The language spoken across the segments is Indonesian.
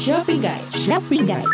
Shopping Guide. Shopping Guide.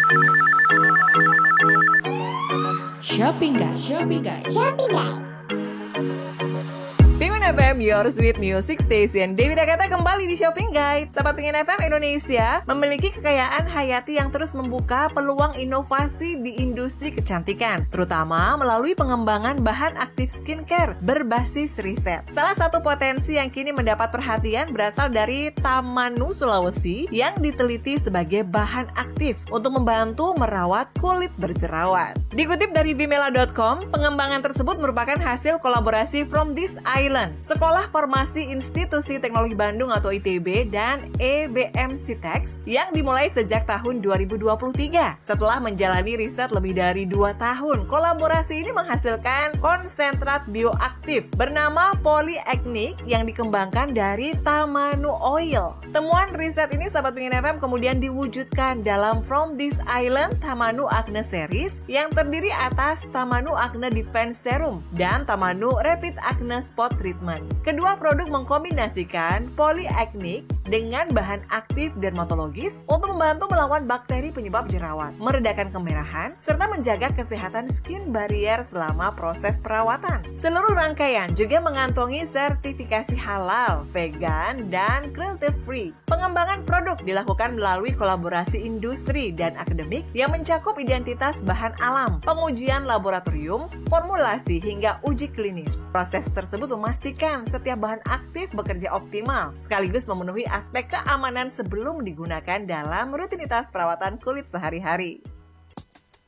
Shopping Guide. Shopping Guide. Shopping Guide. Penguin FM, your sweet music station. Dewi Dakata kembali di Shopping Guide. Sahabat Penguin FM, Indonesia memiliki kekayaan hayati yang terus membuka peluang inovasi di industri kecantikan, terutama melalui pengembangan bahan aktif skincare berbasis riset. Salah satu potensi yang kini mendapat perhatian berasal dari Tamanu, Sulawesi, yang diteliti sebagai bahan aktif untuk membantu merawat kulit berjerawat. Dikutip dari Vimela.com, pengembangan tersebut merupakan hasil kolaborasi From This Island, Sekolah Farmasi Institusi Teknologi Bandung atau ITB, dan EBM Sitex yang dimulai sejak tahun 2023. Setelah menjalani riset lebih dari 2 tahun, kolaborasi ini menghasilkan konsentrat bioaktif bernama polyacnic yang dikembangkan dari Tamanu Oil. Temuan riset ini, sahabat Penguin FM, kemudian diwujudkan dalam From This Island Tamanu Acne Series yang terdiri atas Tamanu Acne Defense Serum dan Tamanu Rapid Acne Spot Treatment. Kedua produk mengkombinasikan polyacnic dengan bahan aktif dermatologis untuk membantu melawan bakteri penyebab jerawat, meredakan kemerahan, serta menjaga kesehatan skin barrier selama proses perawatan. Seluruh rangkaian juga mengantongi sertifikasi halal, vegan, dan cruelty-free. Pengembangan produk dilakukan melalui kolaborasi industri dan akademik yang mencakup identitas bahan alam, pengujian laboratorium, formulasi, hingga uji klinis. Proses tersebut memastikan setiap bahan aktif bekerja optimal, sekaligus memenuhi aspek keamanan sebelum digunakan dalam rutinitas perawatan kulit sehari-hari.